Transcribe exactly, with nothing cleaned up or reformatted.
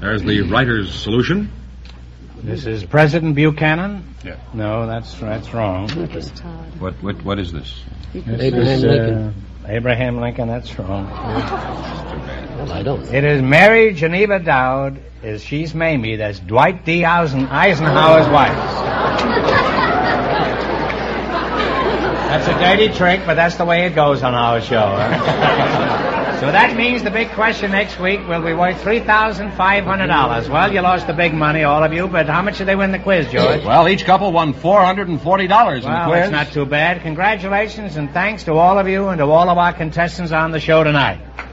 There's the writer's solution. This is President Buchanan? Yeah. No, that's that's wrong. What what what is this? This Abraham is, uh, Lincoln. Abraham Lincoln, that's wrong. Well, I don't. It is Mary Geneva Dowd. Is she's Mamie. That's Dwight D. Eisen- Eisenhower's wife. That's a dirty trick, but that's the way it goes on our show. Huh? So that means the big question next week will be worth three thousand five hundred dollars. Well, you lost the big money, all of you, but how much did they win the quiz, George? Well, each couple won four hundred forty dollars in the Well, quiz. that's not too bad. Congratulations and thanks to all of you and to all of our contestants on the show tonight.